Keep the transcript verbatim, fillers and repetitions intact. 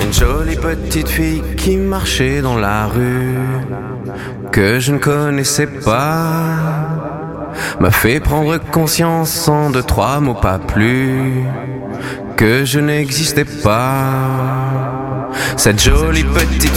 Une jolie petite fille qui marchait dans la rue, que je ne connaissais pas, m'a fait prendre conscience en deux, trois mots pas plus, que je n'existais pas. Cette jolie petite